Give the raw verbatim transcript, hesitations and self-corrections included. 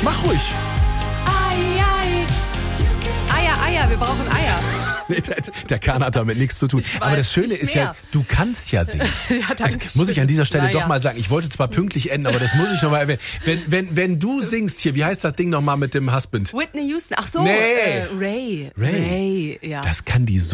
Mach ruhig. Ei, ei. Eier, Eier, wir brauchen Eier. Nee, der, der Kahn hat damit nichts zu tun. Ich Aber weiß das Schöne nicht ist ja, mehr. du kannst ja singen. Ja, danke Das muss ich an dieser Stelle Na doch ja. mal sagen. Ich wollte zwar pünktlich enden, aber das muss ich nochmal erwähnen. Wenn, wenn, wenn du singst hier, wie heißt das Ding nochmal mit dem Husband? Whitney Houston. Ach so, Nee. äh, Ray. Ray. Ray, ja. Das kann die so